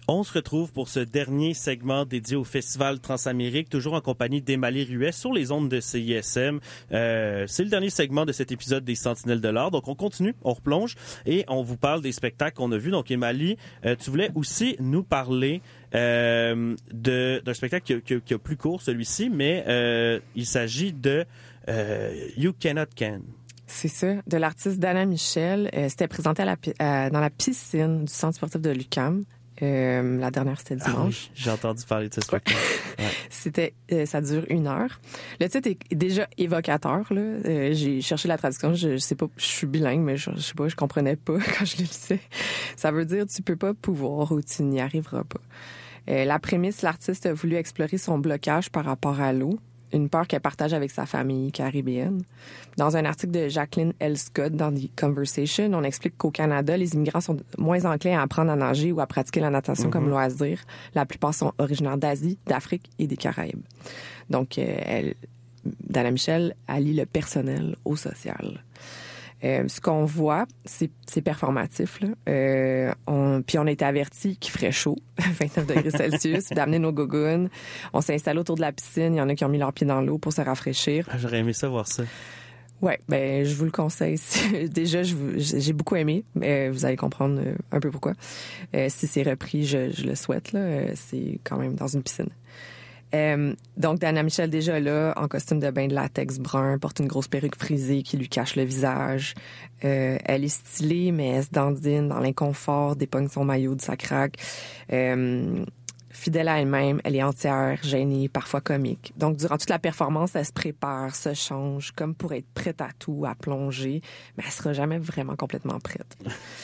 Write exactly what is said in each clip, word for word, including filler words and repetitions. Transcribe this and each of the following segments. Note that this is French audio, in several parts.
On se retrouve pour ce dernier segment dédié au Festival Transamérique, toujours en compagnie d'Emalie Ruet sur les ondes de C I S M. Euh, c'est le dernier segment de cet épisode des Sentinelles de l'Art. Donc, on continue, on replonge et on vous parle des spectacles qu'on a vus. Donc, Emalie, euh, tu voulais aussi nous parler euh, de, d'un spectacle qui, qui, qui a plus court, celui-ci, mais euh, il s'agit de euh, You Cannot Can. C'est ça, de l'artiste Dana Michel. Euh, c'était présenté à la, à, dans la piscine du centre sportif de l'U Q A M. Euh, la dernière, c'était dimanche. Ah oui, j'ai entendu parler de ce spectacle. Ouais. C'était, euh, ça dure une heure. Le titre est déjà évocateur, là. Euh, j'ai cherché la traduction. Je, je sais pas, je suis bilingue, mais je, je sais pas, je comprenais pas quand je le lisais. Ça veut dire tu peux pas pouvoir ou tu n'y arriveras pas. Euh, la prémisse, l'artiste a voulu explorer son blocage par rapport à l'eau. Une peur qu'elle partage avec sa famille caribéenne. Dans un article de Jacqueline L. Scott dans The Conversation, on explique qu'au Canada, les immigrants sont moins enclins à apprendre à nager ou à pratiquer la natation mm-hmm. comme loisir. La plupart sont originaires d'Asie, d'Afrique et des Caraïbes. Donc, euh, elle, Dana Michel allie le personnel au social. Euh, ce qu'on voit, c'est, c'est performatif. Là. Euh, on, puis on a été avertis qu'il ferait chaud, vingt-neuf degrés Celsius, d'amener nos gougounes. On s'est installé autour de la piscine. Il y en a qui ont mis leurs pieds dans l'eau pour se rafraîchir. Ah, j'aurais aimé ça voir ça. Ouais, ben je vous le conseille. Déjà, je vous, j'ai beaucoup aimé. Mais vous allez comprendre un peu pourquoi. Euh, si c'est repris, je, je le souhaite. Là. C'est quand même dans une piscine. Euh, donc, Dana Michel, déjà là, en costume de bain de latex brun, porte une grosse perruque frisée qui lui cache le visage. Euh, elle est stylée, mais elle se dandine dans l'inconfort, dépogne son maillot de sa craque. Euh, fidèle à elle-même, elle est entière, gênée, parfois comique. Donc, durant toute la performance, elle se prépare, se change, comme pour être prête à tout, à plonger, mais elle sera jamais vraiment complètement prête.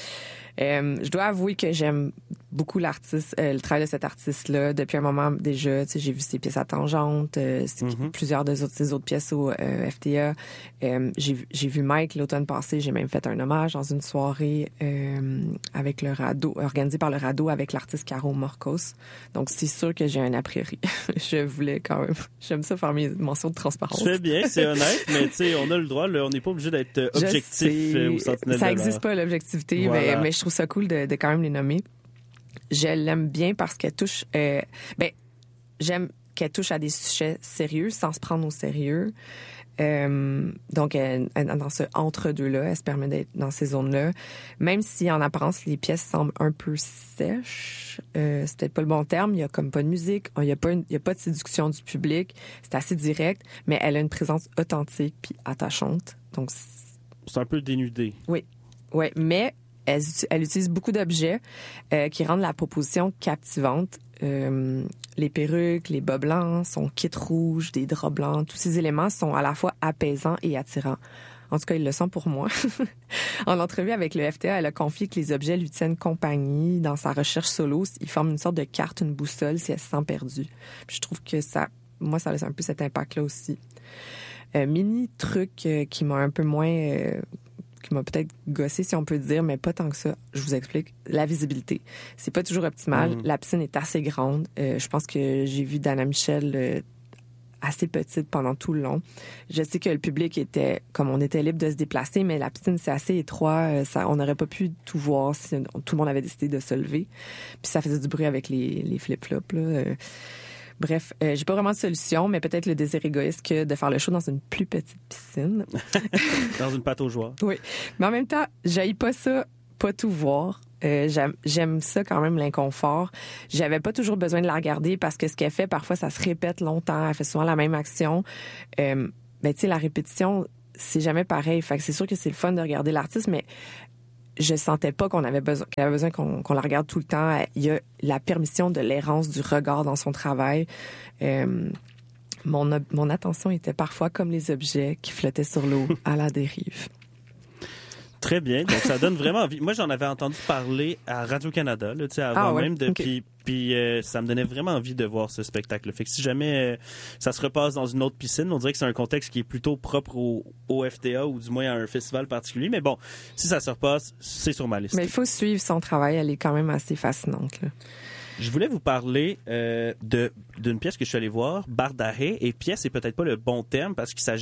Euh, je dois avouer que j'aime beaucoup l'artiste, euh, le travail de cet artiste-là. Depuis un moment déjà, tu sais, j'ai vu ses pièces à tangente, euh, mm-hmm. plusieurs de autres, ses autres pièces au euh, F T A. Euh, j'ai, j'ai vu Mike l'automne passé. J'ai même fait un hommage dans une soirée euh, avec le radeau, organisée par le radeau avec l'artiste Caro Morcos. Donc c'est sûr que j'ai un a priori. Je voulais quand même. J'aime ça faire mes mentions de transparence. Tu fais bien, c'est honnête, mais tu sais, on a le droit. Là, on n'est pas obligé d'être objectif au Sentinelle. Ça n'existe pas l'objectivité, voilà. mais, mais je trouve ça cool de, de quand même les nommer. Je l'aime bien parce qu'elle touche... Euh, ben, j'aime qu'elle touche à des sujets sérieux sans se prendre au sérieux. Euh, donc, elle, elle, dans ce entre-deux-là, elle se permet d'être dans ces zones-là. Même si, en apparence, les pièces semblent un peu sèches, euh, c'est peut-être pas le bon terme, il y a comme pas de musique, il y a pas une, il y a pas de séduction du public, c'est assez direct, mais elle a une présence authentique puis attachante. Donc, c'est, c'est un peu dénudé. Oui, oui, mais... Elle, elle utilise beaucoup d'objets euh, qui rendent la proposition captivante. Euh, les perruques, les bas blancs, son kit rouge, des draps blancs, tous ces éléments sont à la fois apaisants et attirants. En tout cas, ils le sont pour moi. En entrevue avec le F T A, elle a confié que les objets lui tiennent compagnie dans sa recherche solo. Ils forment une sorte de carte, une boussole si elle se sent perdue. Puis je trouve que ça, moi, ça laisse un peu cet impact-là aussi. Euh, mini truc euh, qui m'a un peu moins... Euh, qui m'a peut-être gossé, si on peut dire, mais pas tant que ça. Je vous explique. La visibilité. C'est pas toujours optimal. Mmh. La piscine est assez grande. Euh, je pense que j'ai vu Dana Michel euh, assez petite pendant tout le long. Je sais que le public était, comme on était libre de se déplacer, mais la piscine, c'est assez étroit. Euh, ça, on n'aurait pas pu tout voir si tout le monde avait décidé de se lever. Puis ça faisait du bruit avec les, les flip-flops, là. Euh, Bref, euh, j'ai pas vraiment de solution, mais peut-être le désir égoïste que de faire le show dans une plus petite piscine. Dans une pâte aux joies. Oui. Mais en même temps, j'haïs pas ça, pas tout voir. Euh, j'aime, j'aime ça quand même, l'inconfort. J'avais pas toujours besoin de la regarder parce que ce qu'elle fait, parfois, ça se répète longtemps. Elle fait souvent la même action. Euh, ben, tu sais, la répétition, c'est jamais pareil. Fait que c'est sûr que c'est le fun de regarder l'artiste, mais je sentais pas qu'on avait besoin, qu'elle avait besoin qu'on, qu'on la regarde tout le temps. Il y a la permission de l'errance du regard dans son travail. Euh, mon, mon attention était parfois comme les objets qui flottaient sur l'eau à la dérive. Très bien. Donc, ça donne vraiment envie. Moi, j'en avais entendu parler à Radio-Canada, là, tu sais, avant ah, ouais? même. De, okay. Puis, puis euh, ça me donnait vraiment envie de voir ce spectacle. Fait que si jamais euh, ça se repasse dans une autre piscine, on dirait que c'est un contexte qui est plutôt propre au, au F T A ou du moins à un festival particulier. Mais bon, si ça se repasse, c'est sur ma liste. Mais il faut suivre son travail. Elle est quand même assez fascinante, là. Je voulais vous parler euh, de d'une pièce que je suis allé voir, Bardahe, et pièce c'est peut-être pas le bon terme parce qu'il s'agit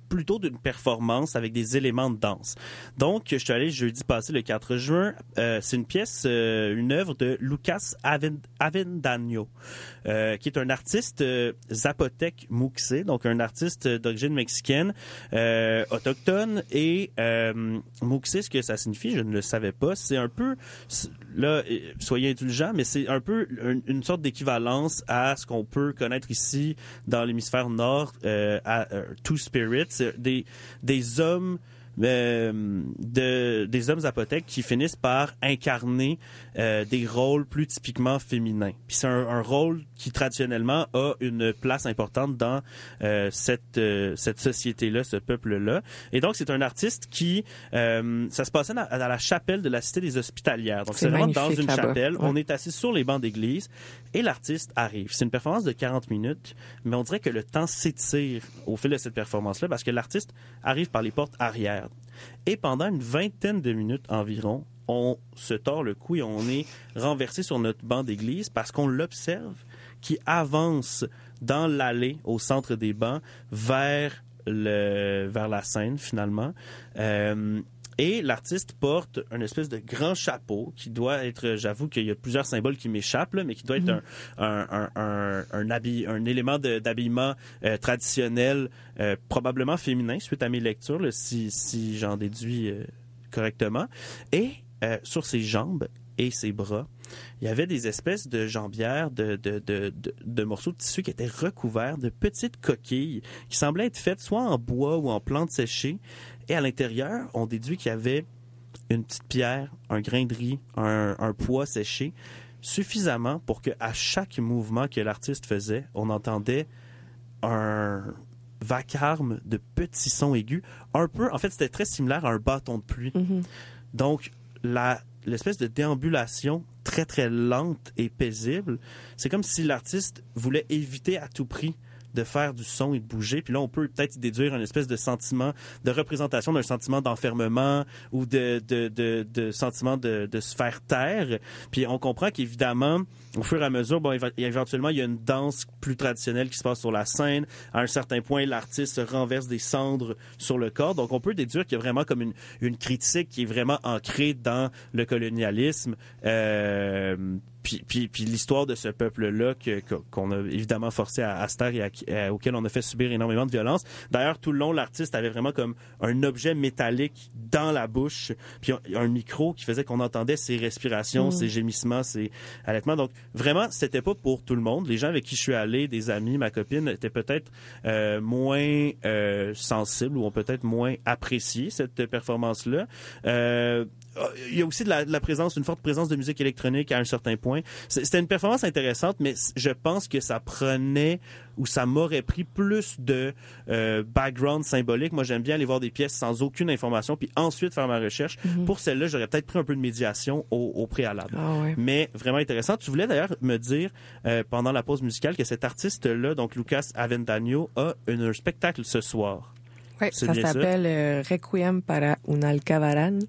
plutôt d'une performance avec des éléments de danse. Donc, je suis allé jeudi passé, le quatre juin. Euh, c'est une pièce, euh, une œuvre de Lucas Avendaño, euh, qui est un artiste euh, zapotèque muxé, donc un artiste d'origine mexicaine, euh, autochtone. Et euh, muxé, ce que ça signifie, je ne le savais pas. C'est un peu, là, soyez indulgents, mais c'est un peu une, une sorte d'équivalence à ce qu'on peut connaître ici dans l'hémisphère nord, euh, à euh, Two Spirits. Des, des hommes euh, de, des hommes zapotèques qui finissent par incarner euh, des rôles plus typiquement féminins. Puis c'est un, un rôle qui traditionnellement a une place importante dans euh, cette euh, cette société-là, ce peuple-là. Et donc c'est un artiste qui euh, ça se passait dans, dans la chapelle de la Cité des Hospitalières. Donc c'est, c'est vraiment dans une là-bas. Chapelle. Ouais. On est assis sur les bancs d'église et l'artiste arrive. C'est une performance de quarante minutes, mais on dirait que le temps s'étire au fil de cette performance-là parce que l'artiste arrive par les portes arrière. Et pendant une vingtaine de minutes environ, on se tord le cou et on est renversé sur notre banc d'église parce qu'on l'observe qui avance dans l'allée au centre des bancs vers le vers la scène finalement. Euh, Et l'artiste porte une espèce de grand chapeau qui doit être, j'avoue qu'il y a plusieurs symboles qui m'échappent, là, mais qui doit être mmh. un, un, un, un, un, habille, un élément de, d'habillement euh, traditionnel, euh, probablement féminin, suite à mes lectures, là, si, si j'en déduis euh, correctement. Et euh, sur ses jambes et ses bras, il y avait des espèces de jambières, de, de, de, de, de morceaux de tissu qui étaient recouverts de petites coquilles qui semblaient être faites soit en bois ou en plantes séchées. Et à l'intérieur, on déduit qu'il y avait une petite pierre, un grain de riz, un, un pois séché, suffisamment pour qu'à chaque mouvement que l'artiste faisait, on entendait un vacarme de petits sons aigus. Un peu, en fait, c'était très similaire à un bâton de pluie. Mm-hmm. Donc, la, l'espèce de déambulation très, très lente et paisible, c'est comme si l'artiste voulait éviter à tout prix de faire du son et de bouger. Puis là, on peut peut-être déduire une espèce de sentiment, de représentation d'un sentiment d'enfermement ou de, de, de, de sentiment de, de se faire taire. Puis on comprend qu'évidemment, au fur et à mesure, bon, éventuellement, il y a une danse plus traditionnelle qui se passe sur la scène. À un certain point, l'artiste renverse des cendres sur le corps. Donc, on peut déduire qu'il y a vraiment comme une, une critique qui est vraiment ancrée dans le colonialisme. Euh, Puis, puis, puis l'histoire de ce peuple-là que, que, qu'on a évidemment forcé à, à se taire et à, à, auquel on a fait subir énormément de violence. D'ailleurs, tout le long, l'artiste avait vraiment comme un objet métallique dans la bouche, puis un, un micro qui faisait qu'on entendait ses respirations, mmh. ses gémissements, ses halètements. Donc, vraiment, c'était pas pour tout le monde. Les gens avec qui je suis allé, des amis, ma copine, étaient peut-être euh, moins euh, sensibles ou ont peut-être moins apprécié cette performance-là. Euh, Il y a aussi de la, de la présence, une forte présence de musique électronique à un certain point. C'était une performance intéressante, mais je pense que ça prenait ou ça m'aurait pris plus de euh, background symbolique. Moi, j'aime bien aller voir des pièces sans aucune information, puis ensuite faire ma recherche. Mm-hmm. Pour celle-là, j'aurais peut-être pris un peu de médiation au, au préalable. Ah ouais. Mais vraiment intéressant. Tu voulais d'ailleurs me dire, euh, pendant la pause musicale, que cet artiste-là, donc Lucas Avendaño, a un, un spectacle ce soir. Oui, ça s'appelle euh, Requiem para un Alcavarán.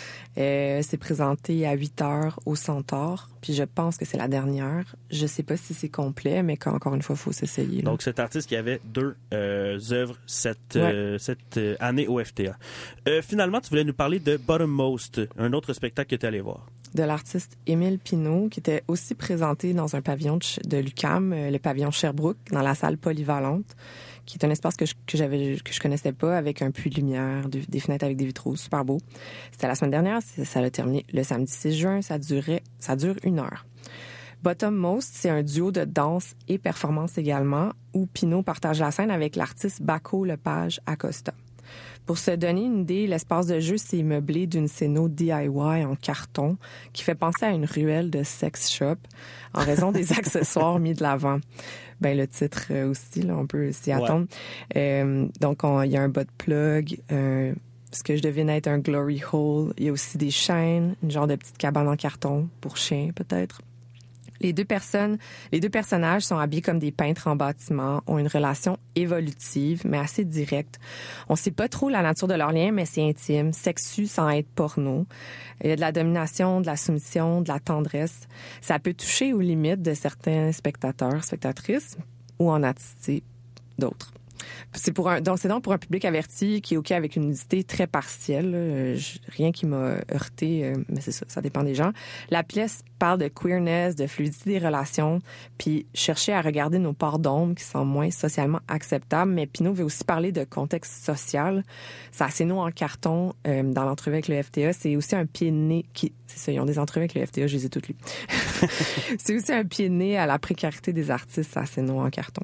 Euh, c'est présenté à huit heures au Centaure, puis je pense que c'est la dernière. Je sais pas si c'est complet, mais encore une fois, il faut s'essayer. Là. Donc, cet artiste qui avait deux euh, œuvres cette, ouais. euh, cette euh, année au F T A. Euh, finalement, tu voulais nous parler de Bottommost, un autre spectacle que tu es allé voir. De l'artiste Émile Pinault, qui était aussi présenté dans un pavillon de, de l'U Q A M, euh, le pavillon Sherbrooke, dans la salle polyvalente, qui est un espace que je, que j'avais, que je connaissais pas, avec un puits de lumière, de, des fenêtres avec des vitraux, super beau. C'était la semaine dernière, ça a terminé le samedi six juin, ça durait, ça dure une heure. Bottommost, c'est un duo de danse et performance également, où Pinault partage la scène avec l'artiste Bako Lepage Acosta. Pour se donner une idée, l'espace de jeu s'est meublé d'une scéno D I Y en carton qui fait penser à une ruelle de sex shop en raison des accessoires mis de l'avant. Ben le titre aussi, là, on peut s'y attendre. Ouais. Euh, donc, il y a un bot plug, un, ce que je devine être un glory hole. Il y a aussi des chaînes, une genre de petite cabane en carton pour chien, peut-être. Les deux personnes, les deux personnages sont habillés comme des peintres en bâtiment, ont une relation évolutive, mais assez directe. On sait pas trop la nature de leur lien, mais c'est intime, sexu sans être porno. Il y a de la domination, de la soumission, de la tendresse. Ça peut toucher aux limites de certains spectateurs, spectatrices, ou en attiser d'autres. C'est pour un, donc c'est donc pour un public averti qui est OK avec une nudité très partielle. Là. Je, rien qui m'a heurté, euh, mais c'est ça, ça dépend des gens. La pièce parle de queerness, de fluidité des relations, puis chercher à regarder nos parts d'ombre qui sont moins socialement acceptables. Mais Pinault veut aussi parler de contexte social. C'est assez nous en carton euh, dans l'entrevue avec le F T A. C'est aussi un pied de nez qui... C'est ça, ils ont des entrevues avec le F T A, je les ai toutes lues. C'est aussi un pied de nez à la précarité des artistes, c'est assez nous en carton.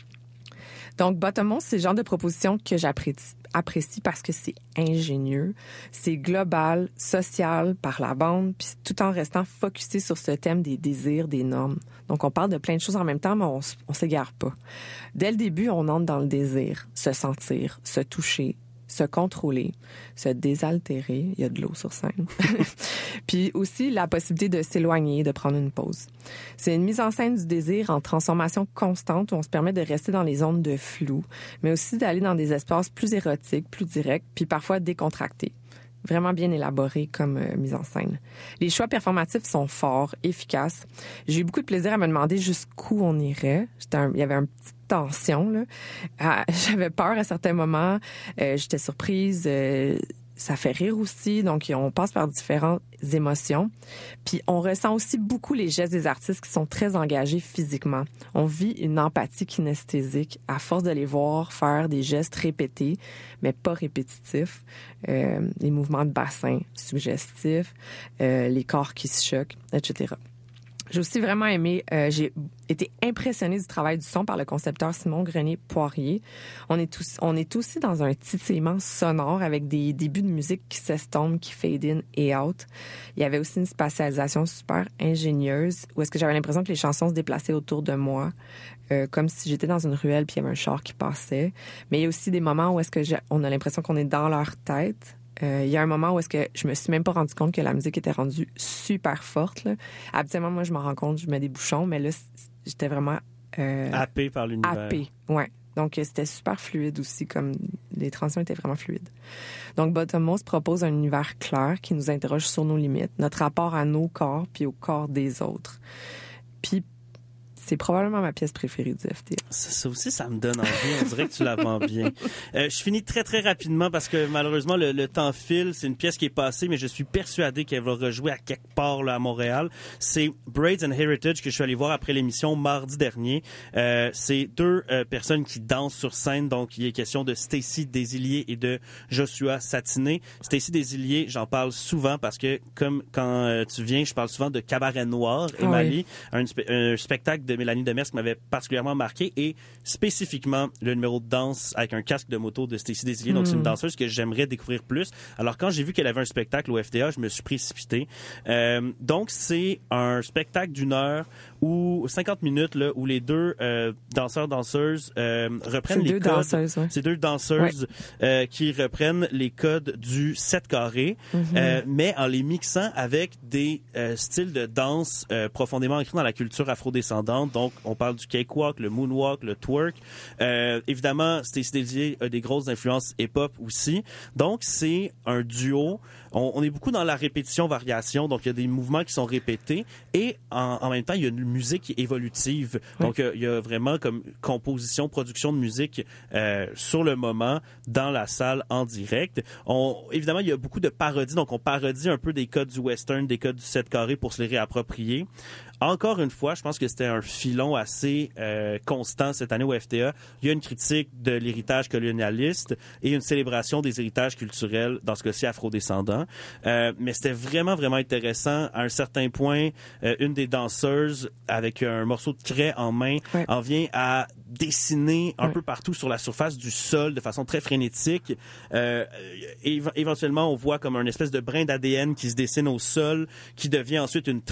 Donc, Bottomos, c'est le genre de proposition que j'apprécie apprécie parce que c'est ingénieux, c'est global, social par la bande, puis tout en restant focusé sur ce thème des désirs, des normes. Donc, on parle de plein de choses en même temps, mais on, on s'égare pas. Dès le début, on entre dans le désir, se sentir, se toucher, se contrôler, se désaltérer. Il y a de l'eau sur scène. Puis aussi la possibilité de s'éloigner, de prendre une pause. C'est une mise en scène du désir en transformation constante où on se permet de rester dans les zones de flou, mais aussi d'aller dans des espaces plus érotiques, plus directs, puis parfois décontractés. Vraiment bien élaboré comme euh, mise en scène. Les choix performatifs sont forts, efficaces. J'ai eu beaucoup de plaisir à me demander jusqu'où on irait. J'étais un, il y avait une petite tension, là. Ah, j'avais peur à certains moments. Euh, j'étais surprise. Euh, ça fait rire aussi. Donc, on passe par différentes émotions. Puis, on ressent aussi beaucoup les gestes des artistes qui sont très engagés physiquement. On vit une empathie kinesthésique à force de les voir faire des gestes répétés, mais pas répétitifs. Euh, les mouvements de bassin suggestifs, euh, les corps qui se choquent, et cetera. J'ai aussi vraiment aimé, euh, j'ai été impressionnée du travail du son par le concepteur Simon Grenier-Poirier. On est tous, on est aussi dans un titillement sonore avec des débuts de musique qui s'estompent, qui fade in et out. Il y avait aussi une spatialisation super ingénieuse où est-ce que j'avais l'impression que les chansons se déplaçaient autour de moi, euh, comme si j'étais dans une ruelle puis il y avait un char qui passait. Mais il y a aussi des moments où est-ce que j'ai, on a l'impression qu'on est dans leur tête. Euh, il y a un moment où est-ce que je me suis même pas rendu compte que la musique était rendue super forte, là. Habituellement, moi, je m'en rends compte, je mets des bouchons, mais là, j'étais vraiment... Euh, happée par l'univers. Happée, ouais. Donc, c'était super fluide aussi, comme les transitions étaient vraiment fluides. Donc, Bottomos propose un univers clair qui nous interroge sur nos limites, notre rapport à nos corps puis au corps des autres. Puis, c'est probablement ma pièce préférée du F T A. Ça, ça aussi, ça me donne envie. On dirait que tu la vends bien. Euh, je finis très, très rapidement parce que malheureusement, le, le temps file. C'est une pièce qui est passée, mais je suis persuadé qu'elle va rejouer à quelque part là, à Montréal. C'est Braids and Heritage que je suis allé voir après l'émission mardi dernier. Euh, c'est deux euh, personnes qui dansent sur scène. Donc, il est question de Stacy Desilliers et de Joshua Satiné. Stacy Desilliers, j'en parle souvent parce que comme quand euh, tu viens, je parle souvent de Cabaret Noir, Emily, oui. un, spe- un spectacle de Mélanie Demers qui m'avait particulièrement marqué et spécifiquement le numéro de danse avec un casque de moto de Stacy Desilliers. Donc, mm. c'est une danseuse que j'aimerais découvrir plus. Alors, quand j'ai vu qu'elle avait un spectacle au F T A, je me suis précipité. Euh, donc, c'est un spectacle d'une heure ou cinquante minutes là, où les deux euh, danseurs-danseuses euh, reprennent c'est les deux codes. Danseuses, ouais. C'est deux danseuses ouais. euh, qui reprennent les codes du sept carré, mm-hmm. euh, mais en les mixant avec des euh, styles de danse euh, profondément ancrés dans la culture afrodescendante. Donc, on parle du cakewalk, le moonwalk, le twerk. Euh, évidemment, Stacy Desilliers a des grosses influences hip-hop aussi. Donc, c'est un duo. On, on est beaucoup dans la répétition-variation. Donc, il y a des mouvements qui sont répétés. Et en, en même temps, il y a une musique qui est évolutive. Oui. Donc, euh, il y a vraiment comme composition, production de musique euh, sur le moment, dans la salle, en direct. On, évidemment, il y a beaucoup de parodies. Donc, on parodie un peu des codes du western, des codes du sept carré pour se les réapproprier. Encore une fois, je pense que c'était un filon assez euh, constant cette année au F T A. Il y a une critique de l'héritage colonialiste et une célébration des héritages culturels, dans ce cas-ci afrodescendants. Euh, mais c'était vraiment, vraiment intéressant. À un certain point, euh, une des danseuses, avec un morceau de craie en main, ouais. en vient à dessiner un ouais. peu partout sur la surface du sol de façon très frénétique. Euh, et éventuellement, on voit comme un espèce de brin d'A D N qui se dessine au sol, qui devient ensuite une